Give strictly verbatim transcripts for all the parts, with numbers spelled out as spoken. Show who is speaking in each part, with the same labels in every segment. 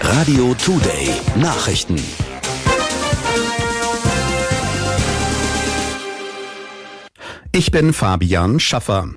Speaker 1: Radio Today Nachrichten.
Speaker 2: Ich bin Fabian Schaffer.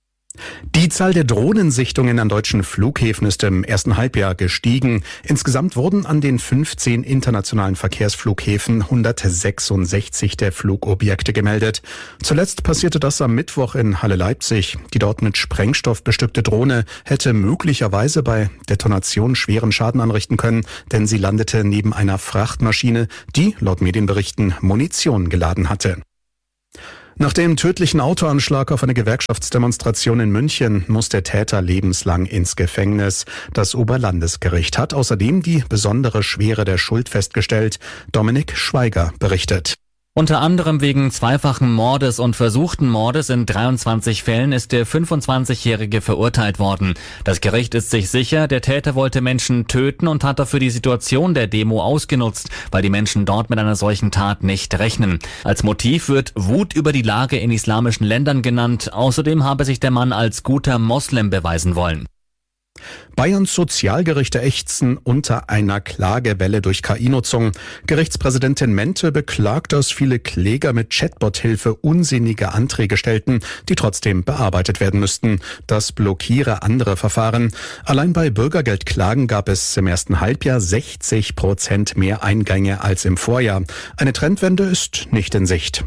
Speaker 2: Die Zahl der Drohnensichtungen an deutschen Flughäfen ist im ersten Halbjahr gestiegen. Insgesamt wurden an den fünfzehn internationalen Verkehrsflughäfen hundertsechsundsechzig der Flugobjekte gemeldet. Zuletzt passierte das am Mittwoch in Halle-Leipzig. Die dort mit Sprengstoff bestückte Drohne hätte möglicherweise bei Detonation schweren Schaden anrichten können, denn sie landete neben einer Frachtmaschine, die laut Medienberichten Munition geladen hatte. Nach dem tödlichen Autoanschlag auf eine Gewerkschaftsdemonstration in München muss der Täter lebenslang ins Gefängnis. Das Oberlandesgericht hat außerdem die besondere Schwere der Schuld festgestellt. Dominik Schweiger berichtet.
Speaker 3: Unter anderem wegen zweifachen Mordes und versuchten Mordes in dreiundzwanzig Fällen ist der fünfundzwanzigjährige verurteilt worden. Das Gericht ist sich sicher, der Täter wollte Menschen töten und hat dafür die Situation der Demo ausgenutzt, weil die Menschen dort mit einer solchen Tat nicht rechnen. Als Motiv wird Wut über die Lage in islamischen Ländern genannt. Außerdem habe sich der Mann als guter Moslem beweisen wollen.
Speaker 2: Bayerns Sozialgerichte ächzen unter einer Klagewelle durch K I-Nutzung. Gerichtspräsidentin Mente beklagt, dass viele Kläger mit Chatbot-Hilfe unsinnige Anträge stellten, die trotzdem bearbeitet werden müssten. Das blockiere andere Verfahren. Allein bei Bürgergeldklagen gab es im ersten Halbjahr sechzig Prozent mehr Eingänge als im Vorjahr. Eine Trendwende ist nicht in Sicht.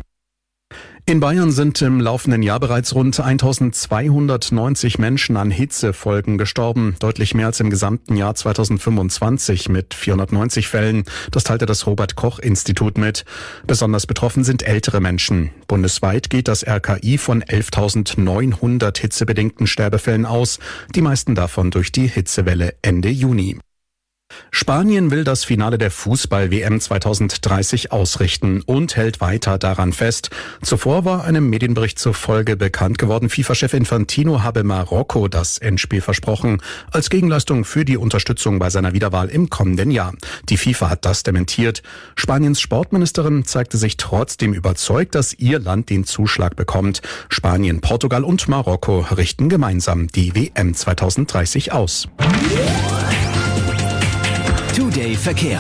Speaker 2: In Bayern sind im laufenden Jahr bereits rund eintausendzweihundertneunzig Menschen an Hitzefolgen gestorben, deutlich mehr als im gesamten Jahr zweitausendfünfundzwanzig mit vierhundertneunzig Fällen. Das teilte das Robert-Koch-Institut mit. Besonders betroffen sind ältere Menschen. Bundesweit geht das R K I von elftausendneunhundert hitzebedingten Sterbefällen aus, die meisten davon durch die Hitzewelle Ende Juni. Spanien will das Finale der Fußball-W M zweitausenddreißig ausrichten und hält weiter daran fest. Zuvor war einem Medienbericht zufolge bekannt geworden, FIFA-Chef Infantino habe Marokko das Endspiel versprochen, als Gegenleistung für die Unterstützung bei seiner Wiederwahl im kommenden Jahr. Die FIFA hat das dementiert. Spaniens Sportministerin zeigte sich trotzdem überzeugt, dass ihr Land den Zuschlag bekommt. Spanien, Portugal und Marokko richten gemeinsam die W M zweitausenddreißig aus.
Speaker 1: Today Verkehr.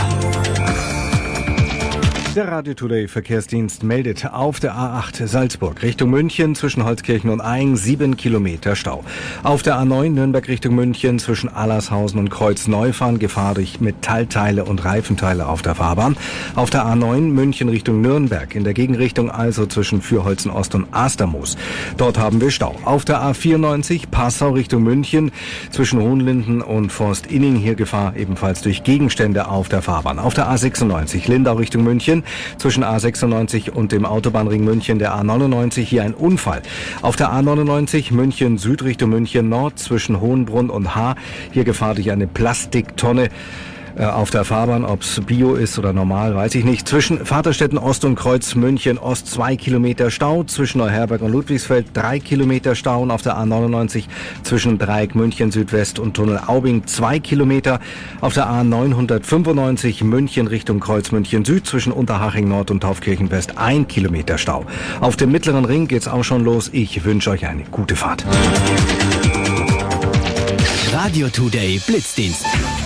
Speaker 4: Der Radio Today Verkehrsdienst meldet auf der A acht Salzburg Richtung München zwischen Holzkirchen und Aing sieben Kilometer Stau. Auf der A neun Nürnberg Richtung München zwischen Allershausen und Kreuzneufahren Gefahr durch Metallteile und Reifenteile auf der Fahrbahn. Auf der A neun München Richtung Nürnberg in der Gegenrichtung also zwischen Fürholzen Ost und Astermoos. Dort haben wir Stau. Auf der A vierundneunzig Passau Richtung München zwischen Hohenlinden und Forstinning hier Gefahr ebenfalls durch Gegenstände auf der Fahrbahn. Auf der A sechsundneunzig Lindau Richtung München zwischen A sechsundneunzig und dem Autobahnring München der A neunundneunzig hier ein Unfall. Auf der A neunundneunzig München Süd Richtung München Nord zwischen Hohenbrunn und Haar hier Gefahr durch eine Plastiktonne auf der Fahrbahn. Ob's Bio ist oder normal, weiß ich nicht. Zwischen Vaterstetten Ost und Kreuz München Ost zwei Kilometer Stau. Zwischen Neuherberg und Ludwigsfeld drei Kilometer Stau. Und auf der A neunundneunzig zwischen Dreieck München Südwest und Tunnel Aubing zwei Kilometer. Auf der A neunhundertfünfundneunzig München Richtung Kreuz München Süd zwischen Unterhaching Nord und Taufkirchen West ein Kilometer Stau. Auf dem Mittleren Ring geht's auch schon los. Ich wünsche euch eine gute Fahrt.
Speaker 1: Radio Today Blitzdienst.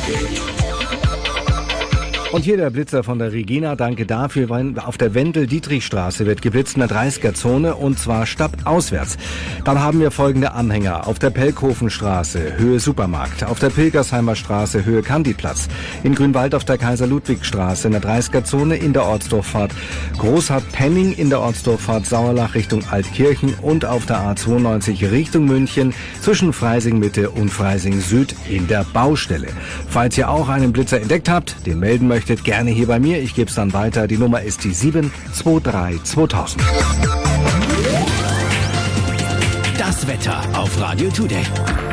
Speaker 4: Und hier der Blitzer von der Regina, danke dafür. Auf der Wendel-Dietrich-Straße wird geblitzt in der dreißiger-Zone und zwar stadtauswärts. Dann haben wir folgende Anhänger. Auf der Pelkhofenstraße, Höhe Supermarkt. Auf der Pilgersheimer Straße, Höhe Kandiplatz. In Grünwald auf der Kaiser-Ludwig-Straße in der dreißiger-Zone in der Ortsdurchfahrt Großhardt-Penning, in der Ortsdurchfahrt Sauerlach Richtung Altkirchen und auf der A zweiundneunzig Richtung München zwischen Freising-Mitte und Freising-Süd in der Baustelle. Falls ihr auch einen Blitzer entdeckt habt, den melden möchtet, gerne hier bei mir. Ich gebe es dann weiter. Die Nummer ist die sieben zwei drei zweitausend.
Speaker 1: Das Wetter auf Radio Today.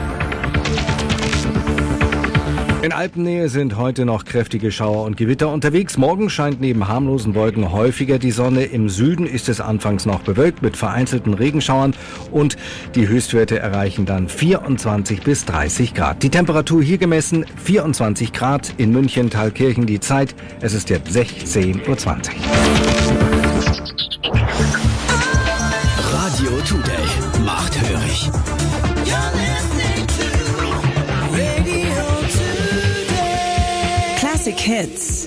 Speaker 4: In Alpennähe sind heute noch kräftige Schauer und Gewitter unterwegs. Morgen scheint neben harmlosen Wolken häufiger die Sonne. Im Süden ist es anfangs noch bewölkt mit vereinzelten Regenschauern und die Höchstwerte erreichen dann vierundzwanzig bis dreißig Grad. Die Temperatur hier gemessen vierundzwanzig Grad in München, Thalkirchen. Die Zeit, es ist jetzt sechzehn Uhr zwanzig.
Speaker 1: Radio Today macht hörig.
Speaker 5: Classic Hits.